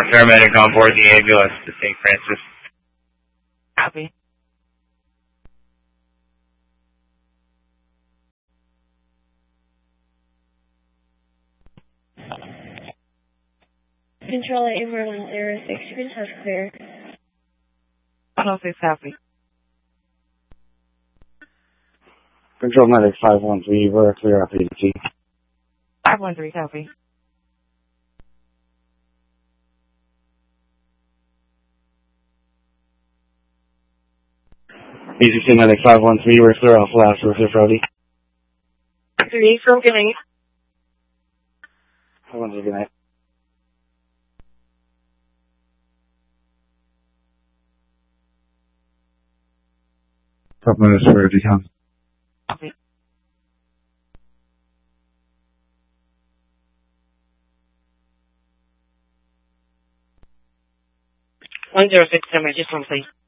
Paramedic on board the ambulance to St. Francis. Copy. Control 8106, Princess Clear. 106, copy. Control Medic 513, we're clear up ADT. 513, copy. ACC Medic 513, we're clear off last with your Brody. 3 from good night. 513, good night. Supplement is for decon. Copy. 106, just one, please.